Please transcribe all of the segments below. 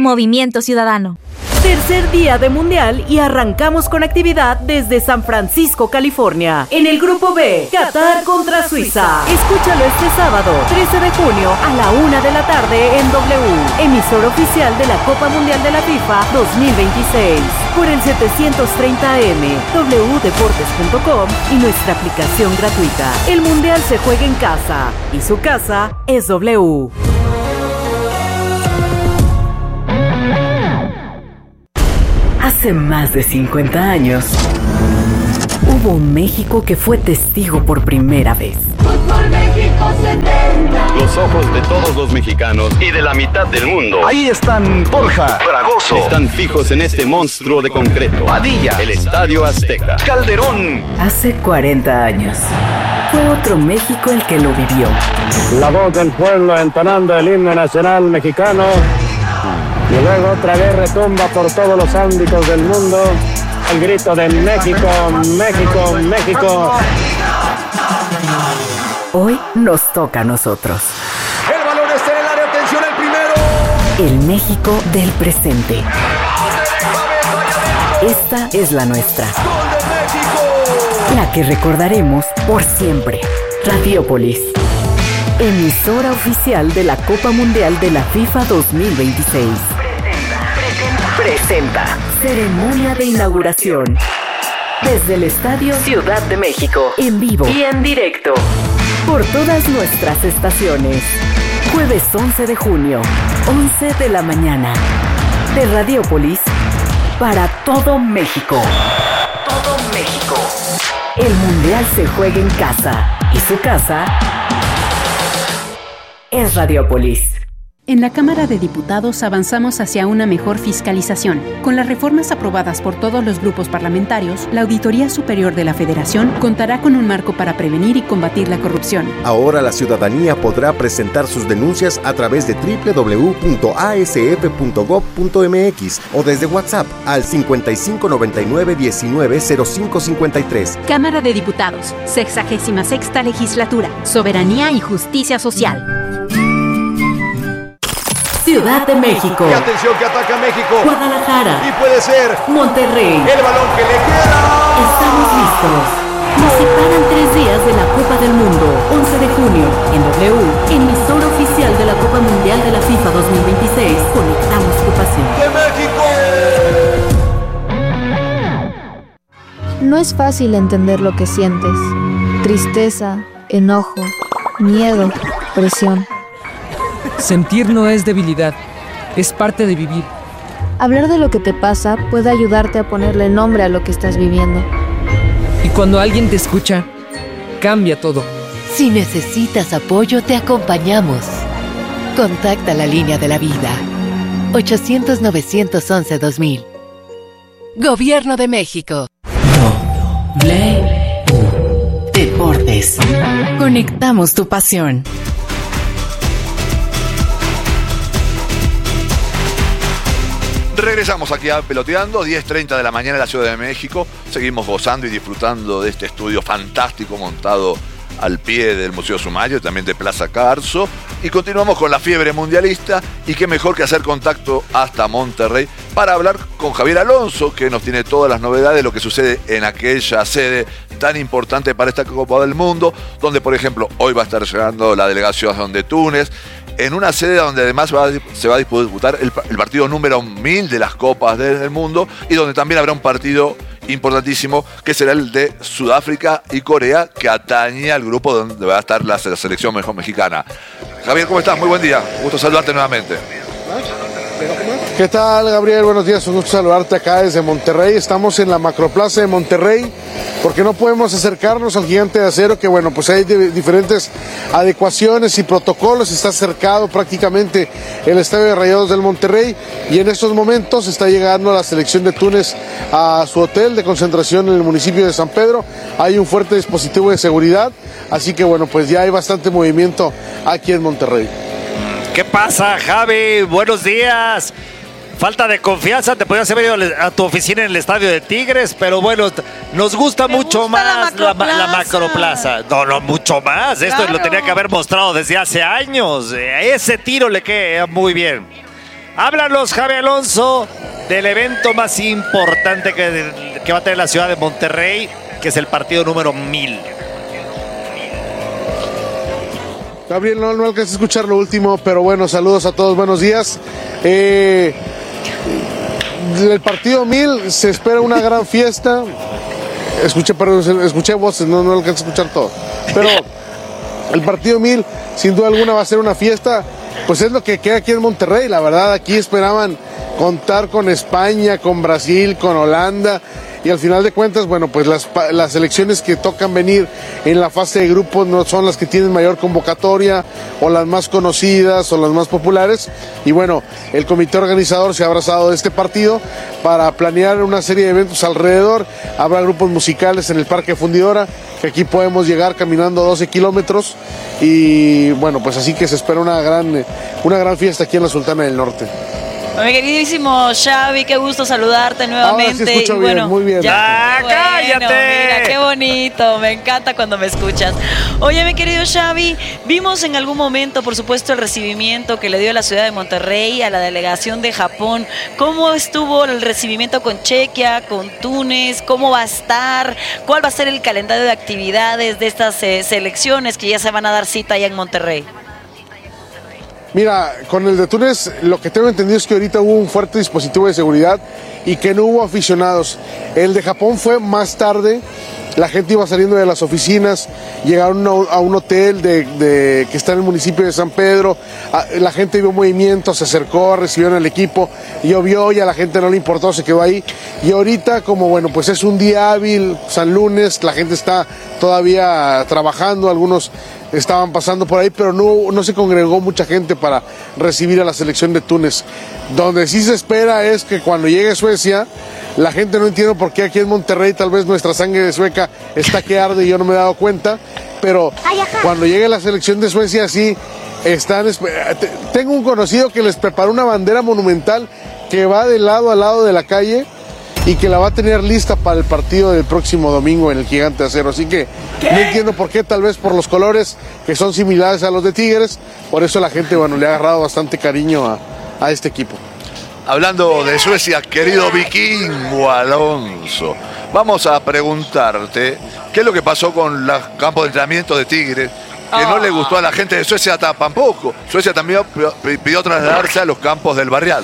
Movimiento Ciudadano. Tercer día de Mundial y arrancamos con actividad desde San Francisco, California. En el Grupo B, Qatar contra Suiza. Escúchalo este sábado, 13 de junio a la 1 de la tarde en W, emisora oficial de la Copa Mundial de la FIFA 2026. Por el 730 AM, wdeportes.com y nuestra aplicación gratuita. El Mundial se juega en casa y su casa es W. Hace más de 50 años, hubo un México que fue testigo por primera vez. Fútbol México 70. Los ojos de todos los mexicanos y de la mitad del mundo. Ahí están Borja, Fragoso. Están fijos en este monstruo de concreto. Padilla. El Estadio Azteca. Calderón. Hace 40 años, fue otro México el que lo vivió. La voz del pueblo entonando el himno nacional mexicano. Y luego otra vez retumba por todos los ámbitos del mundo el grito de México, México, México. Hoy nos toca a nosotros. El balón está en el área, atención al primero. El México del presente. Esta es la nuestra. ¡Gol de México! La que recordaremos por siempre. Radiopolis, emisora oficial de la Copa Mundial de la FIFA 2026. Presenta ceremonia de inauguración desde el Estadio Ciudad de México, en vivo y en directo por todas nuestras estaciones. Jueves 11 de junio, 11 de la mañana, de Radiopolis para todo México. Todo México. El Mundial se juega en casa y su casa es Radiopolis. En la Cámara de Diputados avanzamos hacia una mejor fiscalización. Con las reformas aprobadas por todos los grupos parlamentarios, la Auditoría Superior de la Federación contará con un marco para prevenir y combatir la corrupción. Ahora la ciudadanía podrá presentar sus denuncias a través de www.asf.gov.mx o desde WhatsApp al 5599-190553. Cámara de Diputados, 66ª Legislatura, Soberanía y Justicia Social. Ciudad de México. Y atención que ataca México. Guadalajara. Y puede ser Monterrey. el balón que le queda. Estamos listos. Nos separan 3 días de la Copa del Mundo. 11 de junio, en W, emisora oficial de la Copa Mundial de la FIFA 2026. Conectamos tu pasión. ¡De México! No es fácil entender lo que sientes. Tristeza, enojo, miedo, presión. Sentir no es debilidad, es parte de vivir. Hablar de lo que te pasa puede ayudarte a ponerle nombre a lo que estás viviendo. Y cuando alguien te escucha, cambia todo. Si necesitas apoyo, te acompañamos. Contacta la línea de la vida. 800-911-2000. Gobierno de México. Deportes. Conectamos tu pasión. Regresamos aquí a Peloteando, 10:30 de la mañana en la Ciudad de México. Seguimos gozando y disfrutando de este estudio fantástico montado al pie del Museo Sumario, también de Plaza Carso. Y continuamos con la fiebre mundialista. Y qué mejor que hacer contacto hasta Monterrey para hablar con Javier Alonso, que nos tiene todas las novedades de lo que sucede en aquella sede tan importante para esta Copa del Mundo, donde, por ejemplo, hoy va a estar llegando la delegación de Túnez, en una sede donde además se va a disputar el partido número 1000 de las Copas del Mundo, y donde también habrá un partido importantísimo que será el de Sudáfrica y Corea, que atañe al grupo donde va a estar la selección mejor mexicana. Javier, ¿cómo estás? Muy buen día. Gusto saludarte nuevamente. ¿Qué tal, Gabriel? Buenos días, un gusto saludarte acá desde Monterrey. Estamos en la Macroplaza de Monterrey porque no podemos acercarnos al Gigante de Acero, que bueno, pues hay diferentes adecuaciones y protocolos. Está cercado prácticamente el Estadio de Rayados del Monterrey, y en estos momentos está llegando la selección de Túnez a su hotel de concentración en el municipio de San Pedro. Hay un fuerte dispositivo de seguridad, así que bueno, pues ya hay bastante movimiento aquí en Monterrey. ¿Qué pasa, Javi? Buenos días. Falta de confianza, te podías haber ido a tu oficina en el estadio de Tigres, pero bueno, nos gusta mucho más la Macroplaza. No, mucho más. Esto lo tenía que haber mostrado desde hace años. Ese tiro le queda muy bien. Háblanos, Javi Alonso, del evento más importante que va a tener la ciudad de Monterrey, que es el partido número 1000. Gabriel, no alcancé a escuchar lo último, pero bueno, saludos a todos, buenos días. Del partido 1000 se espera una gran fiesta. Escuché voces, no alcancé a escuchar todo. Pero el partido 1000, sin duda alguna, va a ser una fiesta. Pues es lo que queda aquí en Monterrey, la verdad. Aquí esperaban contar con España, con Brasil, con Holanda. Y al final de cuentas, bueno, pues las selecciones que tocan venir en la fase de grupos no son las que tienen mayor convocatoria, o las más conocidas, o las más populares. Y bueno, el comité organizador se ha abrazado de este partido para planear una serie de eventos alrededor. Habrá grupos musicales en el Parque Fundidora, que aquí podemos llegar caminando 12 kilómetros. Y bueno, pues así que se espera una gran fiesta aquí en la Sultana del Norte. Mi queridísimo Xavi, qué gusto saludarte nuevamente. Ahora sí escucho bien, muy bien. Ya, ¡cállate! Mira, qué bonito, me encanta cuando me escuchas. Oye, mi querido Xavi, vimos en algún momento, por supuesto, el recibimiento que le dio la ciudad de Monterrey a la delegación de Japón. ¿Cómo estuvo el recibimiento con Chequia, con Túnez? ¿Cómo va a estar? ¿Cuál va a ser el calendario de actividades de estas selecciones que ya se van a dar cita allá en Monterrey? Mira, con el de Túnez, lo que tengo entendido es que ahorita hubo un fuerte dispositivo de seguridad y que no hubo aficionados. El de Japón fue más tarde, la gente iba saliendo de las oficinas, llegaron a un hotel que está en el municipio de San Pedro, la gente vio movimiento, se acercó, recibieron al equipo, llovió y a la gente no le importó, se quedó ahí. Y ahorita, como bueno, pues es un día hábil, San Lunes, la gente está todavía trabajando, algunos estaban pasando por ahí, pero no se congregó mucha gente para recibir a la selección de Túnez. Donde sí se espera es que cuando llegue Suecia, la gente no entiende por qué aquí en Monterrey tal vez nuestra sangre sueca está que arde y yo no me he dado cuenta, pero cuando llegue la selección de Suecia sí tengo un conocido que les preparó una bandera monumental que va de lado a lado de la calle y que la va a tener lista para el partido del próximo domingo en el Gigante Acero. Así que no entiendo por qué, tal vez por los colores que son similares a los de Tigres, por eso la gente, bueno, le ha agarrado bastante cariño a este equipo. Hablando de Suecia, querido Vikingo Alonso, vamos a preguntarte qué es lo que pasó con los campos de entrenamiento de Tigres, que no le gustó a la gente de Suecia tampoco. Suecia también pidió trasladarse a los campos del Barrial.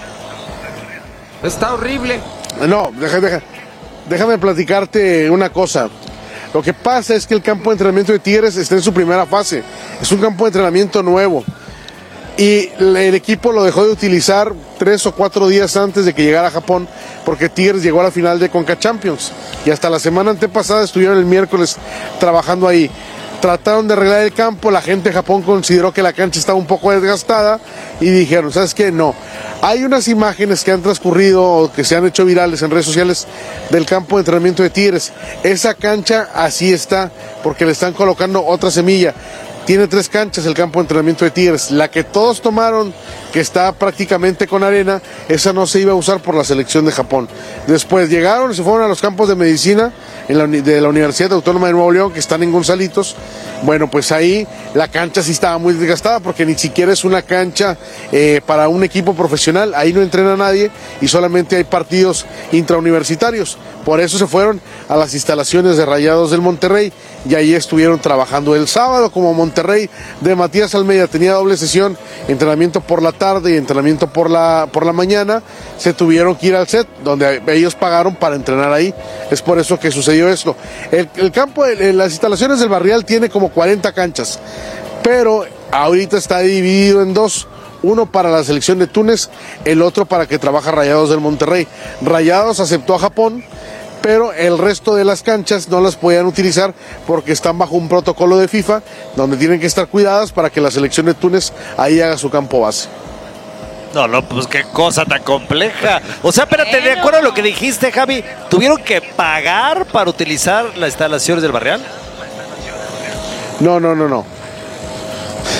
Está horrible. No, déjame platicarte una cosa. Lo que pasa es que el campo de entrenamiento de Tigres está en su primera fase. Es un campo de entrenamiento nuevo. Y el equipo lo dejó de utilizar 3 o 4 días antes de que llegara a Japón, porque Tigres llegó a la final de Conca Champions. Y hasta la semana antepasada estuvieron el miércoles trabajando ahí. Trataron de arreglar el campo, la gente de Japón consideró que la cancha estaba un poco desgastada y dijeron, ¿sabes qué? No. Hay unas imágenes que han transcurrido o que se han hecho virales en redes sociales del campo de entrenamiento de Tigres. Esa cancha así está, porque le están colocando otra semilla. Tiene 3 canchas el campo de entrenamiento de Tigres. La que todos tomaron, que está prácticamente con arena, esa no se iba a usar por la selección de Japón. Después llegaron y se fueron a los campos de medicina de la Universidad Autónoma de Nuevo León, que están en Gonzalitos. Bueno, pues ahí la cancha sí estaba muy desgastada, porque ni siquiera es una cancha para un equipo profesional. Ahí no entrena nadie y solamente hay partidos intrauniversitarios. Por eso se fueron a las instalaciones de Rayados del Monterrey y ahí estuvieron trabajando el sábado. Como Monterrey de Matías Almeida tenía doble sesión, entrenamiento por la tarde y entrenamiento por la mañana, se tuvieron que ir al set donde ellos pagaron para entrenar ahí. Es por eso que sucedió esto. El campo, las instalaciones del Barrial tiene como 40 canchas, pero ahorita está dividido en 2. Uno para la selección de Túnez, el otro para que trabaja Rayados del Monterrey. Rayados aceptó a Japón, pero el resto de las canchas no las podían utilizar porque están bajo un protocolo de FIFA donde tienen que estar cuidadas para que la selección de Túnez ahí haga su campo base. No, pues qué cosa tan compleja. O sea, espérate, de acuerdo a lo que dijiste, Javi, ¿tuvieron que pagar para utilizar las instalaciones del Barrial? No.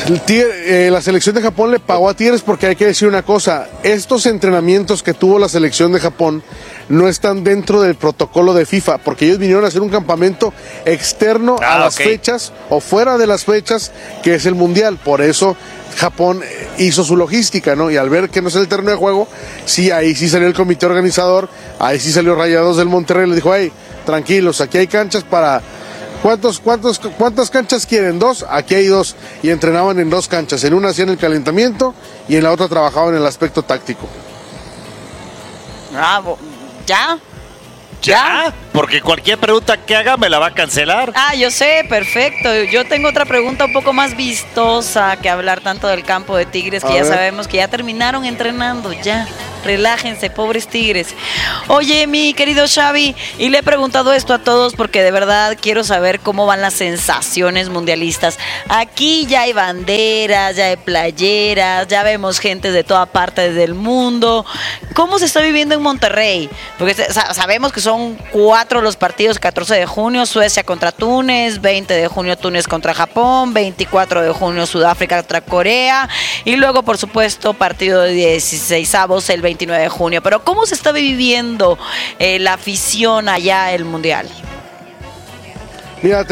La selección de Japón le pagó a Tigres porque hay que decir una cosa, estos entrenamientos que tuvo la selección de Japón no están dentro del protocolo de FIFA, porque ellos vinieron a hacer un campamento externo a las fechas o fuera de las fechas, que es el Mundial. Por eso Japón hizo su logística, ¿no? Y al ver que no es el terreno de juego, sí, ahí sí salió el comité organizador, ahí sí salió Rayados del Monterrey, le dijo, hey, tranquilos, aquí hay canchas para... ¿Cuántas canchas quieren? 2, aquí hay 2. Y entrenaban en 2 canchas. En una hacían el calentamiento y en la otra trabajaban en el aspecto táctico. Bravo. ¿Ya? ¿Ya? Porque cualquier pregunta que haga me la va a cancelar. Yo sé, perfecto. Yo tengo otra pregunta un poco más vistosa que hablar tanto del campo de Tigres, que ya sabemos que ya terminaron entrenando, ya. Relájense, pobres Tigres. Oye, mi querido Xavi, y le he preguntado esto a todos porque de verdad quiero saber cómo van las sensaciones mundialistas. Aquí ya hay banderas, ya hay playeras, ya vemos gente de toda parte del mundo. ¿Cómo se está viviendo en Monterrey? Porque sabemos que son 4 los partidos, 14 de junio, Suecia contra Túnez, 20 de junio Túnez contra Japón, 24 de junio Sudáfrica contra Corea, y luego, por supuesto, partido de 16avos el 29 de junio. Pero ¿cómo se está viviendo la afición allá el Mundial? Mira,